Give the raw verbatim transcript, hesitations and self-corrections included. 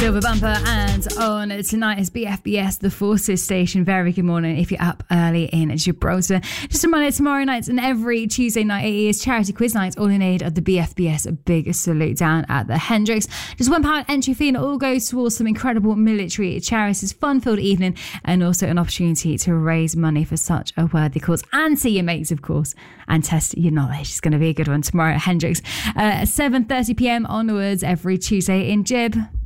Silver Bumper, and on tonight is B F B S, the Forces station. Very good morning if you're up early in Gibraltar. Just a reminder, tomorrow night and every Tuesday night it is charity quiz night, all in aid of the B F B S. A big salute down at the Hendricks. Just one pound entry fee and it all goes towards some incredible military charities. Fun-filled evening and also an opportunity to raise money for such a worthy cause. And see your mates, of course, and test your knowledge. It's going to be a good one tomorrow at Hendricks. Uh, seven thirty p m onwards every Tuesday in Gib.